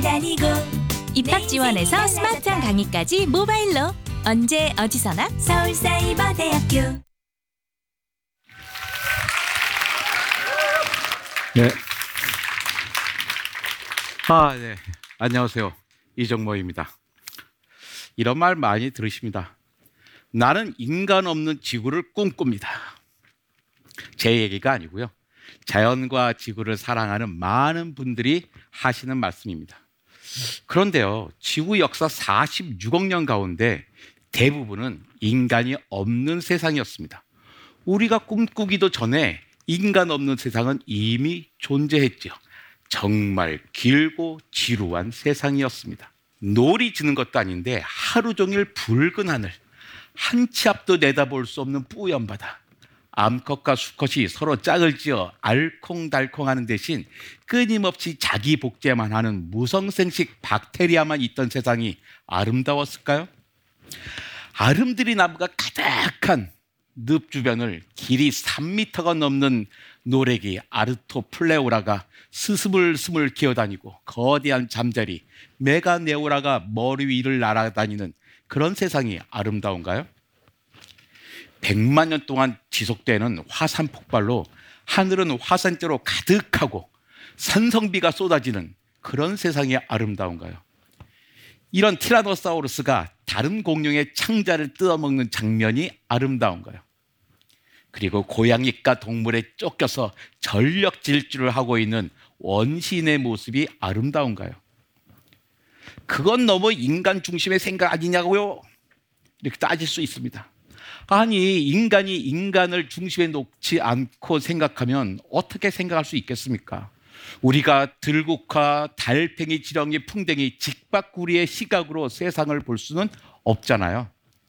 다니고 입학 지원에서 스마트한 강의까지 모바일로 언제 어디서나 서울사이버대학교. 네. 네. 안녕하세요. 이정모입니다. 이런 말 많이 들으십니다. 나는 인간 없는 지구를 꿈꿉니다. 제 얘기가 아니고요. 자연과 지구를 사랑하는 많은 분들이 하시는 말씀입니다. 그런데요, 지구 역사 46억 년 가운데 대부분은 인간이 없는 세상이었습니다. 우리가 꿈꾸기도 전에 인간 없는 세상은 이미 존재했죠. 정말 길고 지루한 세상이었습니다. 놀이 지는 것도 아닌데 하루 종일 붉은 하늘, 한 치 앞도 내다볼 수 없는 뿌연 바다, 암컷과 수컷이 서로 짝을 지어 알콩달콩하는 대신 끊임없이 자기 복제만 하는 무성생식 박테리아만 있던 세상이 아름다웠을까요? 아름드리 나무가 가득한 늪 주변을 길이 3m가 넘는 노래기 아르토플레오라가 스스물스물 기어다니고 거대한 잠자리 메가네오라가 머리 위를 날아다니는 그런 세상이 아름다운가요? 100만 년 동안 지속되는 화산 폭발로 하늘은 화산재로 가득하고 산성비가 쏟아지는 그런 세상이 아름다운가요? 이런 티라노사우루스가 다른 공룡의 창자를 뜯어먹는 장면이 아름다운가요? 그리고 고양이과 동물에 쫓겨서 전력 질주를 하고 있는 원시인의 모습이 아름다운가요? 그건 너무 인간 중심의 생각 아니냐고요? 이렇게 따질 수 있습니다. 아니, 인간이 인간을 중심에 놓지 않고 생각하면 어떻게 생각할 수 있겠습니까? 우리가 들국화, 달팽이, 지렁이, 풍뎅이, 직박구리의 시각으로 세상을 볼 수는 없잖아요.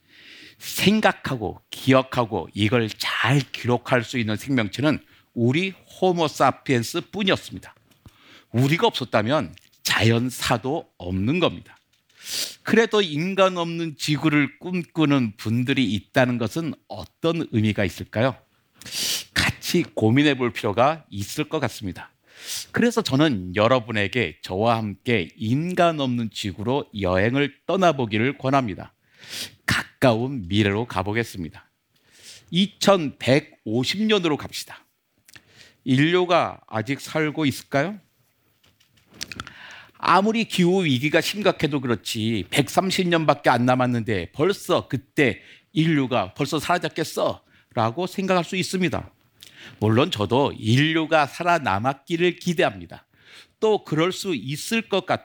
생각하고 기억하고 이걸 잘 기록할 수 있는 생명체는 우리 호모사피엔스 뿐이었습니다. 우리가 없었다면 자연사도 없는 겁니다. 그래도 인간 없는 지구를 꿈꾸는 분들이 있다는 것은 어떤 의미가 있을까요? 같이 고민해 볼 필요가 있을 것 같습니다. 그래서 저는 여러분에게 저와 함께 인간 없는 지구로 여행을 떠나보기를 권합니다. 가까운 미래로 가보겠습니다. 2150년으로 갑시다. 인류가 아직 살고 있을까요? 아무리 기후 위기가 심각해도 그렇지 130년밖에 안 남았는데 벌써 그때 인류가 벌써 사라졌겠어? 라고 생각할 수 있습니다. 물론 저도 인류가 살아남았기를 기대합니다. 또 그럴 수 있을 것